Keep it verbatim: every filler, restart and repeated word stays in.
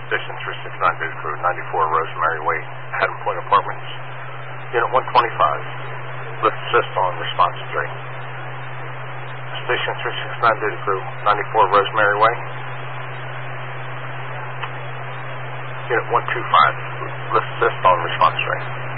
Station three sixty-nine Data Crew, ninety-four Rosemary Way, Haddon Point Apartments. Unit one twenty-five, lift assist on response three. Station three sixty-nine Data Crew, ninety-four Rosemary Way. Unit one twenty-five, lift assist on response three.